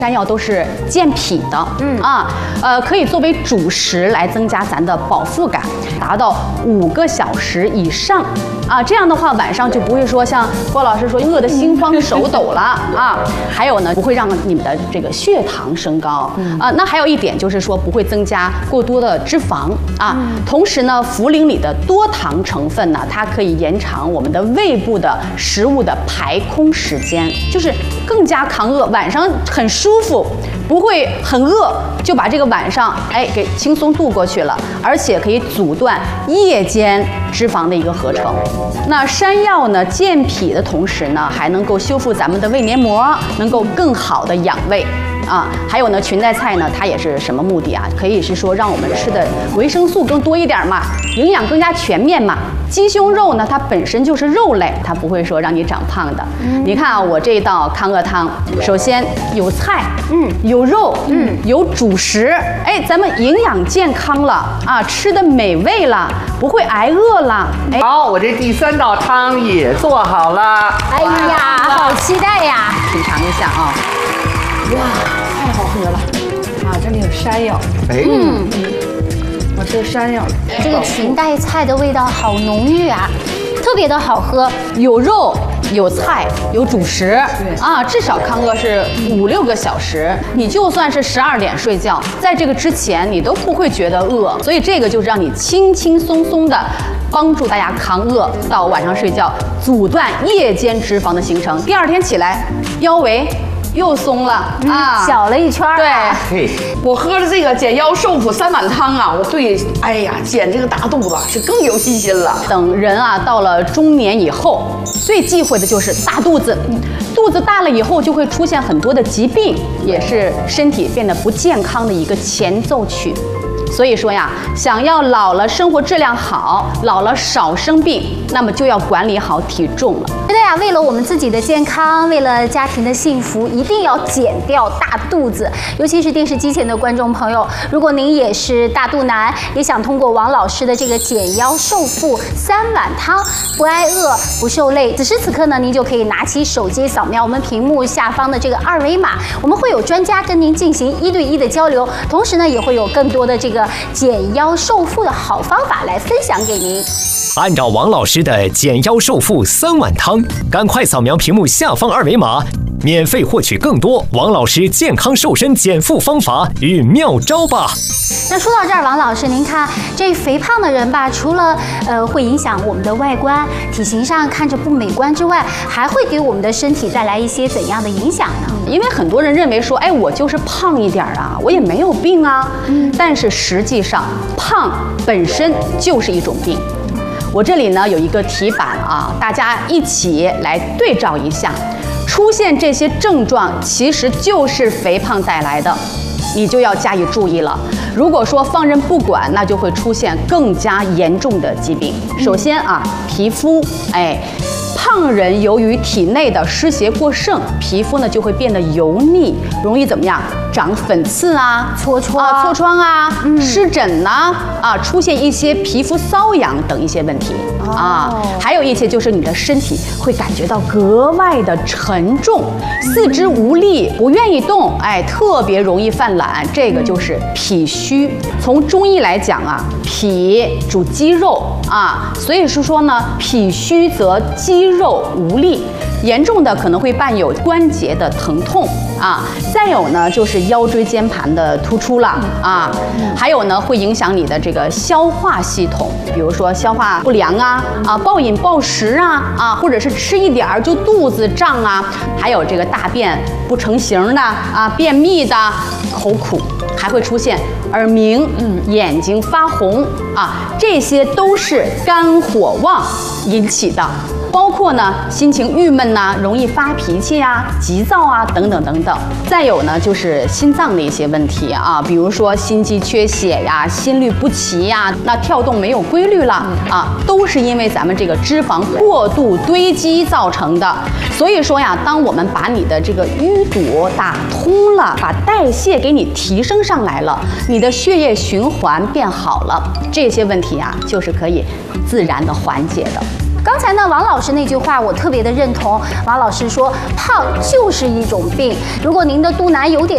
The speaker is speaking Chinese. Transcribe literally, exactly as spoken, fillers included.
山药都是健脾的，嗯啊，呃，可以作为主食来增加咱的饱腹感，达到五个小时以上啊。这样的话，晚上就不会说像郭老师说饿得心慌手抖了啊。还有呢，不会让你们的这个血糖升高啊。那还有一点就是说，不会增加过多的脂肪啊。同时呢，茯苓里的多糖成分呢，它可以延长我们的胃部的食物的排空时间，就是更加抗饿，晚上很舒服，不会很饿就把这个晚上哎给轻松度过去了，而且可以阻断夜间脂肪的一个合成。那山药呢，健脾的同时呢，还能够修复咱们的胃黏膜，能够更好的养胃。啊，还有呢，裙带菜呢，它也是什么目的啊？可以是说让我们吃的维生素更多一点嘛，营养更加全面嘛。鸡胸肉呢，它本身就是肉类，它不会说让你长胖的。嗯、你看啊，我这一道康饿汤，首先有菜，嗯，有肉，嗯，有主食，哎，咱们营养健康了啊，吃的美味了，不会挨饿了。哎， 好，我这第三道汤也做好了。 哎呀，好期待呀！ 品尝一下啊。 哇，太好喝了！啊，这里有山药， 哎， 嗯，我吃山药。 这个裙带菜的味道好浓郁啊，特别的好喝。 有肉，有菜，有主食，啊，至少康饿是五六个小时。你就算是十二点睡觉，在这个之前你都不会觉得饿，所以这个就是让你轻轻松松的帮助大家抗饿到晚上睡觉，阻断夜间脂肪的形成。第二天起来，腰围又松了啊， 小了一圈儿。 对， 我喝了这个减腰瘦腹三碗汤啊，我对，哎呀，减这个大肚子是更有信心了。 等人啊到了中年以后，最忌讳的就是大肚子，肚子大了以后就会出现很多的疾病，也是身体变得不健康的一个前奏曲。所以说呀，想要老了生活质量好，老了少生病，那么就要管理好体重了。 对呀，为了我们自己的健康，为了家庭的幸福，一定要减掉大肚子。尤其是电视机前的观众朋友，如果您也是大肚腩，也想通过王老师的这个减腰瘦腹三碗汤，不挨饿不受累，此时此刻呢，您就可以拿起手机扫描我们屏幕下方的这个二维码，我们会有专家跟您进行一对一的交流，同时呢，也会有更多的这个减腰瘦腹的好方法来分享给您。 按照王老师的减腰瘦腹三碗汤，赶快扫描屏幕下方二维码，免费获取更多王老师健康瘦身减负方法与妙招吧。 那说到这儿，王老师，您看这肥胖的人吧，除了呃会影响我们的外观，体型上看着不美观之外，还会给我们的身体带来一些怎样的影响呢？ 因为很多人认为说，哎，我就是胖一点啊，我也没有病啊。嗯，但是实际上，胖本身就是一种病。我这里呢有一个题板啊，大家一起来对照一下，出现这些症状其实就是肥胖带来的，你就要加以注意了。如果说放任不管，那就会出现更加严重的疾病。首先啊，皮肤，哎。胖人由于体内的湿邪过盛，皮肤呢就会变得油腻，容易怎么样？长粉刺啊、 痤疮啊、痤疮啊、嗯、湿疹呐、啊，出现一些皮肤瘙痒等一些问题、哦、啊。还有一些就是你的身体会感觉到格外的沉重，四肢无力，不愿意动，哎，特别容易犯懒，这个就是脾虚。从中医来讲啊，脾主肌肉啊，所以是说呢，脾虚则肌肉无力，严重的可能会伴有关节的疼痛啊，再有呢就是腰椎间盘的突出了啊，还有呢会影响你的这个消化系统，比如说消化不良啊啊，暴饮暴食啊啊，或者是吃一点儿就肚子胀啊，还有这个大便不成形的啊，便秘的，口苦，还会出现耳鸣，嗯，眼睛发红啊，这些都是肝火旺引起的。包括呢，心情郁闷呐、啊，容易发脾气啊、急躁啊，等等等等。再有呢，就是心脏的一些问题啊，比如说心肌缺血呀、心律不齐呀，那跳动没有规律了啊，都是因为咱们这个脂肪过度堆积造成的。所以说呀，当我们把你的这个淤堵打通了，把代谢给你提升上来了，你的血液循环变好了，这些问题啊，就是可以自然的缓解的。 刚才呢，王老师那句话我特别的认同。王老师说，胖就是一种病。如果您的肚腩有点